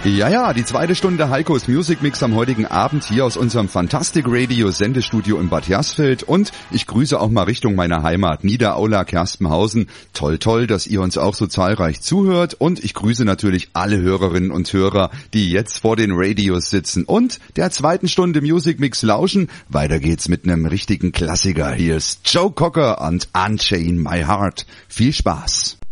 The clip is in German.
Ja, die zweite Stunde Heikos Music Mix am heutigen Abend hier aus unserem Fantastic Radio Sendestudio in Bad Hersfeld und ich grüße auch mal Richtung meiner Heimat Niederaula, Kerstenhausen. Toll, dass ihr uns auch so zahlreich zuhört und ich grüße natürlich alle Hörerinnen und Hörer, die jetzt vor den Radios sitzen und der zweiten Stunde Music Mix lauschen. Weiter geht's mit einem richtigen Klassiker. Hier ist Joe Cocker und Unchain My Heart. Viel Spaß.